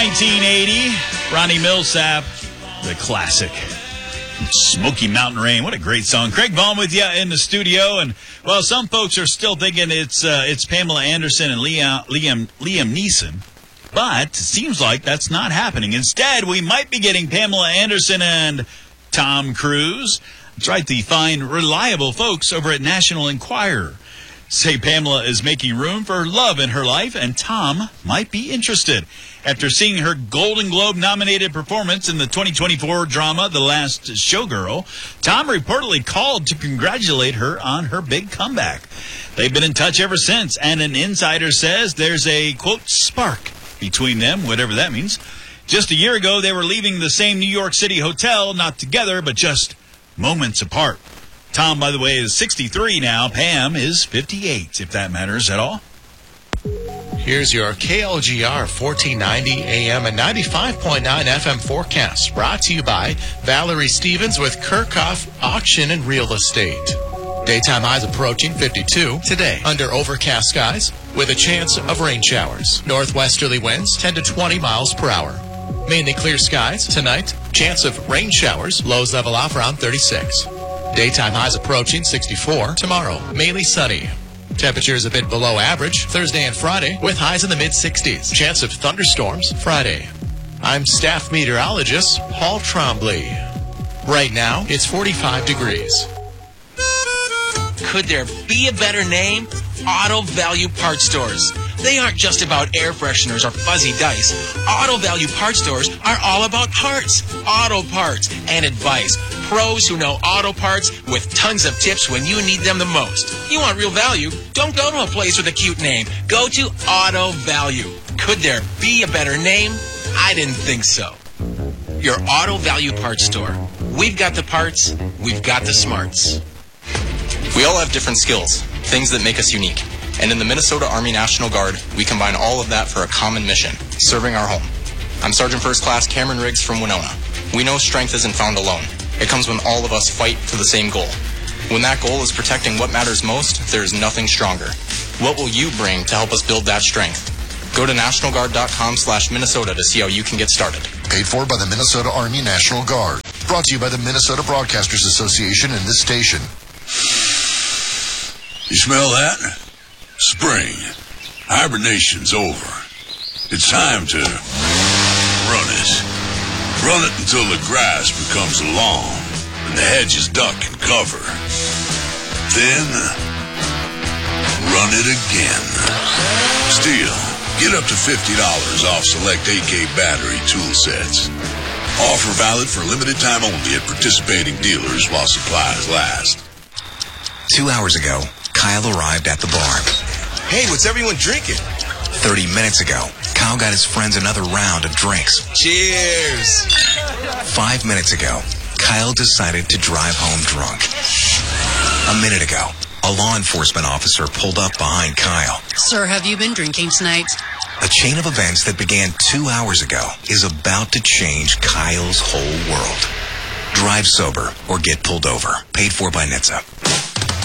1980, Ronnie Millsap, the classic. Smoky Mountain Rain. What a great song. Craig Vaughn with you in the studio. And, well, some folks are still thinking it's Pamela Anderson and Liam Neeson. But it seems like that's not happening. Instead, we might be getting Pamela Anderson and Tom Cruise. That's right, the fine, reliable folks over at National Enquirer say Pamela is making room for love in her life, and Tom might be interested. After seeing her Golden Globe-nominated performance in the 2024 drama The Last Showgirl, Tom reportedly called to congratulate her on her big comeback. They've been in touch ever since, and an insider says there's a, quote, spark between them, whatever that means. Just a year ago, they were leaving the same New York City hotel, not together, but just moments apart. Tom, by the way, is 63 now. Pam is 58, if that matters at all. Here's your KLGR 1490 AM and 95.9 FM forecast, brought to you by Valerie Stevens with Kirchhoff Auction and Real Estate. Daytime highs approaching 52 today under overcast skies with a chance of rain showers. Northwesterly winds 10 to 20 miles per hour. Mainly clear skies tonight. Chance of rain showers. Lows level off around 36. Daytime highs approaching 64 tomorrow. Mainly sunny. Temperatures a bit below average Thursday and Friday with highs in the mid-60s. Chance of thunderstorms Friday. I'm staff meteorologist Paul Trombley. Right now, it's 45 degrees. Could there be a better name? Auto Value Parts Stores. They aren't just about air fresheners or fuzzy dice. Auto Value Parts Stores are all about parts, auto parts, and advice. Pros who know auto parts with tons of tips when you need them the most. You want real value? Don't go to a place with a cute name. Go to Auto Value. Could there be a better name? I didn't think so. Your Auto Value Parts Store. We've got the parts. We've got the smarts. We all have different skills, things that make us unique. And in the Minnesota Army National Guard, we combine all of that for a common mission, serving our home. I'm Sergeant First Class Cameron Riggs from Winona. We know strength isn't found alone. It comes when all of us fight for the same goal. When that goal is protecting what matters most, there is nothing stronger. What will you bring to help us build that strength? Go to nationalguard.com/Minnesota to see how you can get started. Paid for by the Minnesota Army National Guard. Brought to you by the Minnesota Broadcasters Association and this station. You smell that? Spring. Hibernation's over. It's time to run it. Run it until the grass becomes lawn and the hedges duck and cover. Then, run it again. Still, get up to $50 off select AK battery tool sets. Offer valid for limited time only at participating dealers while supplies last. 2 hours ago, Kyle arrived at the bar. Hey, what's everyone drinking? 30 minutes ago, Kyle got his friends another round of drinks. Cheers! 5 minutes ago, Kyle decided to drive home drunk. A minute ago, a law enforcement officer pulled up behind Kyle. Sir, have you been drinking tonight? A chain of events that began 2 hours ago is about to change Kyle's whole world. Drive sober or get pulled over. Paid for by NHTSA.